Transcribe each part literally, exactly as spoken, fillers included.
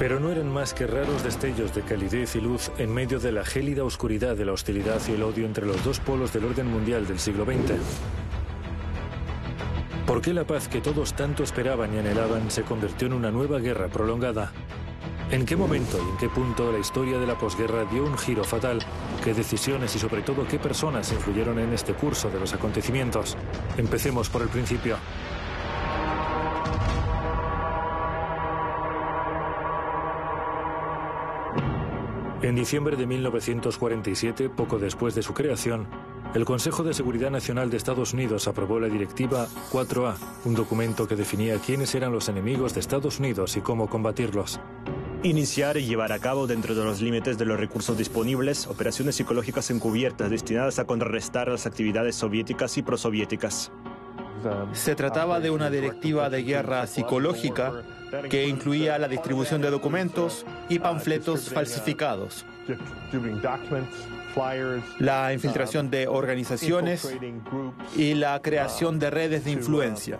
Pero no eran más que raros destellos de calidez y luz en medio de la gélida oscuridad de la hostilidad y el odio entre los dos polos del orden mundial del siglo veinte. ¿Por qué la paz que todos tanto esperaban y anhelaban se convirtió en una nueva guerra prolongada? ¿En qué momento y en qué punto la historia de la posguerra dio un giro fatal? ¿Qué decisiones y sobre todo qué personas influyeron en este curso de los acontecimientos? Empecemos por el principio. En diciembre de mil novecientos cuarenta y siete, poco después de su creación, el Consejo de Seguridad Nacional de Estados Unidos aprobó la Directiva cuatro A, un documento que definía quiénes eran los enemigos de Estados Unidos y cómo combatirlos. Iniciar y llevar a cabo, dentro de los límites de los recursos disponibles, operaciones psicológicas encubiertas destinadas a contrarrestar las actividades soviéticas y prosoviéticas. Se trataba de una directiva de guerra psicológica que incluía la distribución de documentos y panfletos falsificados, la infiltración de organizaciones y la creación de redes de influencia.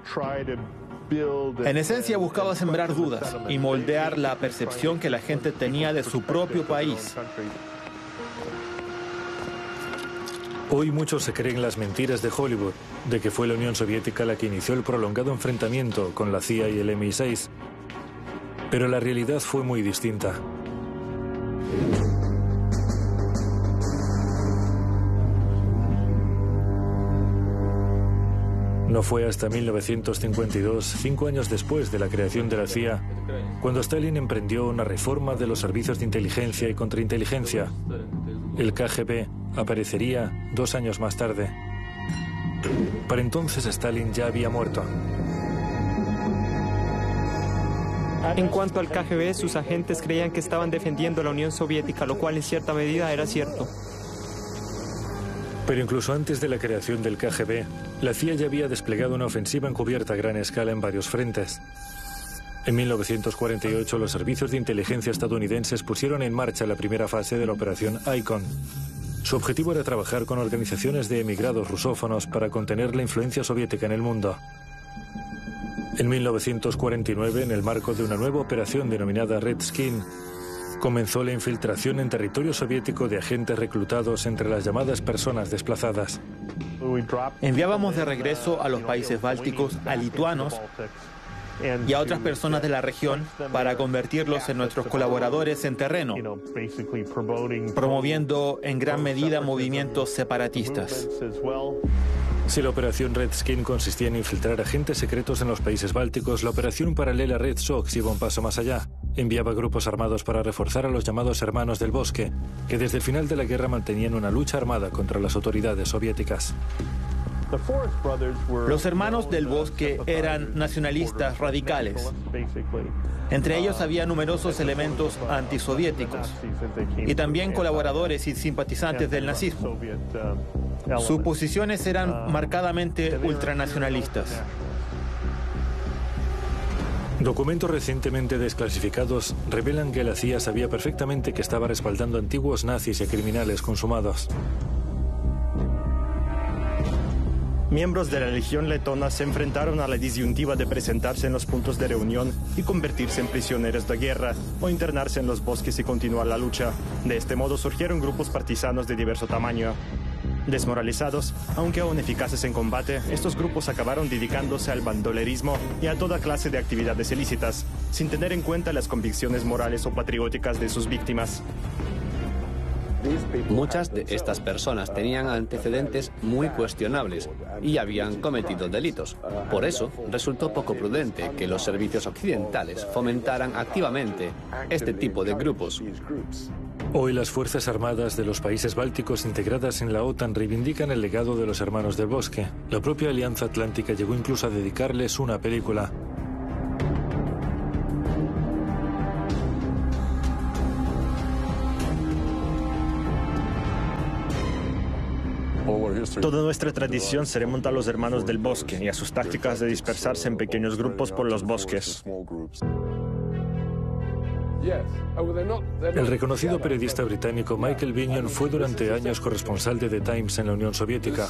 En esencia, buscaba sembrar dudas y moldear la percepción que la gente tenía de su propio país. Hoy muchos se creen las mentiras de Hollywood, de que fue la Unión Soviética la que inició el prolongado enfrentamiento con la C I A y el M I seis. Pero la realidad fue muy distinta. No fue hasta mil novecientos cincuenta y dos, cinco años después de la creación de la C I A, cuando Stalin emprendió una reforma de los servicios de inteligencia y contrainteligencia. El K G B aparecería dos años más tarde. Para entonces Stalin ya había muerto. En cuanto al K G B, sus agentes creían que estaban defendiendo a la Unión Soviética, lo cual en cierta medida era cierto. Pero incluso antes de la creación del K G B, la C I A ya había desplegado una ofensiva encubierta a gran escala en varios frentes. En mil novecientos cuarenta y ocho, los servicios de inteligencia estadounidenses pusieron en marcha la primera fase de la operación Icon. Su objetivo era trabajar con organizaciones de emigrados rusófonos para contener la influencia soviética en el mundo. En mil novecientos cuarenta y nueve, en el marco de una nueva operación denominada Red Skin, comenzó la infiltración en territorio soviético de agentes reclutados entre las llamadas personas desplazadas. Enviábamos de regreso a los países bálticos a lituanos y a otras personas de la región para convertirlos en nuestros colaboradores en terreno, promoviendo en gran medida movimientos separatistas. Si la operación Red Skin consistía en infiltrar agentes secretos en los países bálticos, la operación paralela Red Sox iba un paso más allá. Enviaba grupos armados para reforzar a los llamados Hermanos del Bosque, que desde el final de la guerra mantenían una lucha armada contra las autoridades soviéticas. Los Hermanos del Bosque eran nacionalistas radicales. Entre ellos había numerosos elementos antisoviéticos y también colaboradores y simpatizantes del nazismo. Sus posiciones eran marcadamente ultranacionalistas. Documentos recientemente desclasificados revelan que la C I A sabía perfectamente que estaba respaldando antiguos nazis y criminales consumados. Miembros de la Legión Letona se enfrentaron a la disyuntiva de presentarse en los puntos de reunión y convertirse en prisioneros de guerra o internarse en los bosques y continuar la lucha. De este modo surgieron grupos partisanos de diverso tamaño. Desmoralizados, aunque aún eficaces en combate, estos grupos acabaron dedicándose al bandolerismo y a toda clase de actividades ilícitas, sin tener en cuenta las convicciones morales o patrióticas de sus víctimas. Muchas de estas personas tenían antecedentes muy cuestionables y habían cometido delitos. Por eso, resultó poco prudente que los servicios occidentales fomentaran activamente este tipo de grupos. Hoy las Fuerzas Armadas de los países bálticos integradas en la OTAN reivindican el legado de los Hermanos del Bosque. La propia Alianza Atlántica llegó incluso a dedicarles una película. Toda nuestra tradición se remonta a los Hermanos del Bosque y a sus tácticas de dispersarse en pequeños grupos por los bosques. El reconocido periodista británico Michael Binion fue durante años corresponsal de The Times en la Unión Soviética.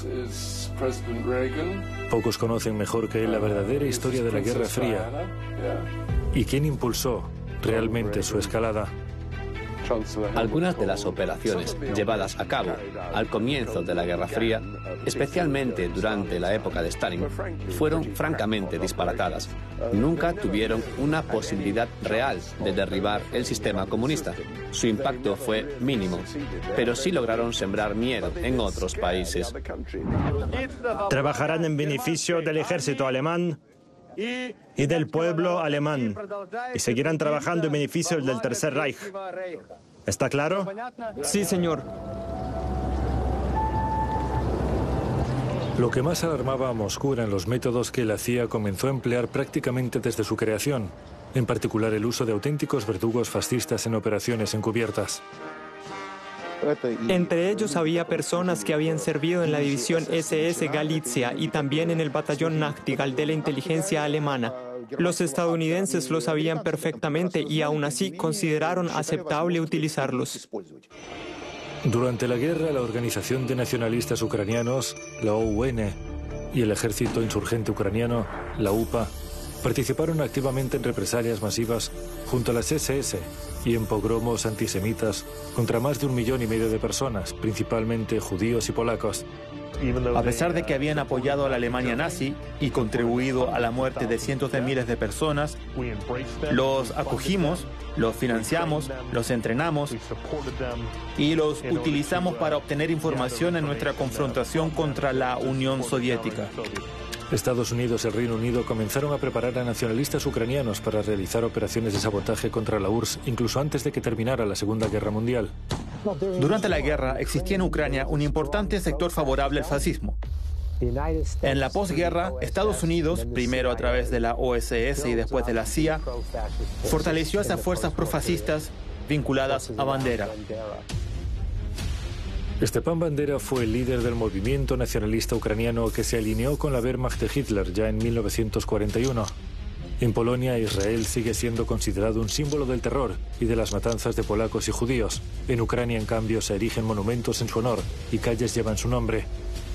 Pocos conocen mejor que él la verdadera historia de la Guerra Fría y quién impulsó realmente su escalada. Algunas de las operaciones llevadas a cabo al comienzo de la Guerra Fría, especialmente durante la época de Stalin, fueron francamente disparatadas. Nunca tuvieron una posibilidad real de derribar el sistema comunista. Su impacto fue mínimo, pero sí lograron sembrar miedo en otros países. Trabajarán en beneficio del ejército alemán y del pueblo alemán, y seguirán trabajando en beneficio del Tercer Reich. ¿Está claro? Sí, señor. Lo que más alarmaba a Moscú eran los métodos que la C I A comenzó a emplear prácticamente desde su creación, en particular el uso de auténticos verdugos fascistas en operaciones encubiertas. Entre ellos había personas que habían servido en la división ese ese Galicia y también en el batallón Nachtigall de la inteligencia alemana. Los estadounidenses lo sabían perfectamente y aún así consideraron aceptable utilizarlos. Durante la guerra, la Organización de Nacionalistas Ucranianos, la O U N, y el Ejército Insurgente Ucraniano, la U P A, participaron activamente en represalias masivas junto a las ese ese y en pogromos antisemitas contra más de un millón y medio de personas, principalmente judíos y polacos. A pesar de que habían apoyado a la Alemania nazi y contribuido a la muerte de cientos de miles de personas, los acogimos, los financiamos, los entrenamos y los utilizamos para obtener información en nuestra confrontación contra la Unión Soviética. Estados Unidos y el Reino Unido comenzaron a preparar a nacionalistas ucranianos para realizar operaciones de sabotaje contra la U R S S incluso antes de que terminara la Segunda Guerra Mundial. Durante la guerra existía en Ucrania un importante sector favorable al fascismo. En la posguerra, Estados Unidos, primero a través de la O S S y después de la C I A, fortaleció esas fuerzas profascistas vinculadas a Bandera. Stepan Bandera fue el líder del movimiento nacionalista ucraniano que se alineó con la Wehrmacht de Hitler ya en mil novecientos cuarenta y uno. En Polonia, Israel sigue siendo considerado un símbolo del terror y de las matanzas de polacos y judíos. En Ucrania, en cambio, se erigen monumentos en su honor y calles llevan su nombre.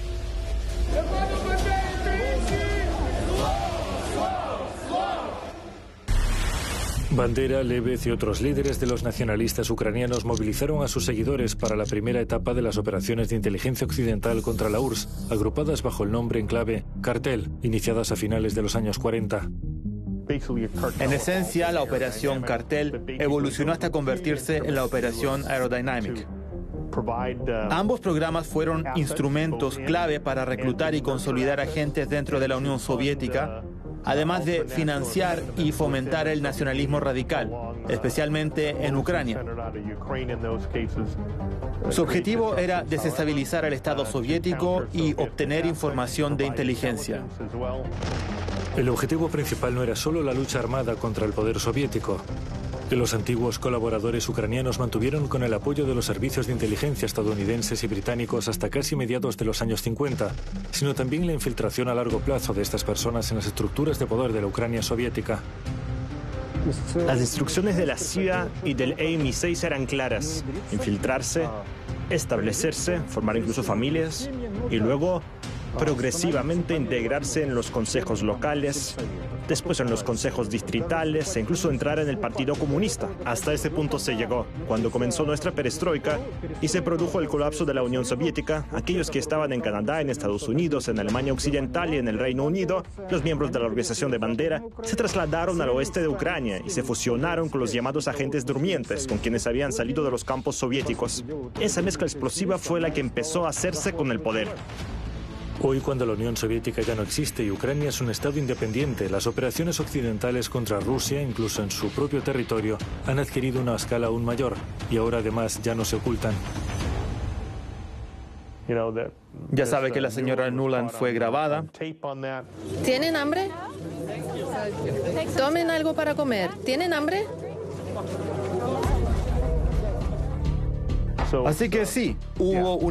Bandera, Lebed y otros líderes de los nacionalistas ucranianos movilizaron a sus seguidores para la primera etapa de las operaciones de inteligencia occidental contra la U R S S, agrupadas bajo el nombre en clave Cartel, iniciadas a finales de los años cuarenta. En esencia, la operación Cartel evolucionó hasta convertirse en la operación Aerodynamic. Ambos programas fueron instrumentos clave para reclutar y consolidar agentes dentro de la Unión Soviética, además de financiar y fomentar el nacionalismo radical, especialmente en Ucrania. Su objetivo era desestabilizar al Estado soviético y obtener información de inteligencia. El objetivo principal no era solo la lucha armada contra el poder soviético. Los antiguos colaboradores ucranianos mantuvieron con el apoyo de los servicios de inteligencia estadounidenses y británicos hasta casi mediados de los años cincuenta, sino también la infiltración a largo plazo de estas personas en las estructuras de poder de la Ucrania soviética. Las instrucciones de la C I A y del A M I seis eran claras: infiltrarse, establecerse, formar incluso familias y luego progresivamente integrarse en los consejos locales, después en los consejos distritales e incluso entrar en el Partido Comunista. Hasta ese punto se llegó. Cuando comenzó nuestra perestroika y se produjo el colapso de la Unión Soviética, aquellos que estaban en Canadá, en Estados Unidos, en Alemania Occidental y en el Reino Unido, los miembros de la organización de Bandera, se trasladaron al oeste de Ucrania y se fusionaron con los llamados agentes durmientes, con quienes habían salido de los campos soviéticos. Esa mezcla explosiva fue la que empezó a hacerse con el poder. Hoy, cuando la Unión Soviética ya no existe y Ucrania es un estado independiente, las operaciones occidentales contra Rusia, incluso en su propio territorio, han adquirido una escala aún mayor y ahora además ya no se ocultan. Ya sabe que la señora Nuland fue grabada. ¿Tienen hambre? Tomen algo para comer. ¿Tienen hambre? Así que sí, hubo una